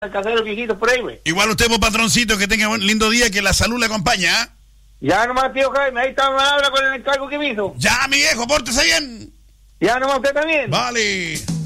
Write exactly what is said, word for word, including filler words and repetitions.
alcanzar los viejitos por ahí, güey. Igual usted, pues, patroncito, que tenga un lindo día, que la salud le acompaña, ¿eh? Ya nomás, tío Jaime, ahí está, me habla con el encargo que me hizo. Ya, mi viejo, pórtese bien. Ya nomás, usted también. Vale.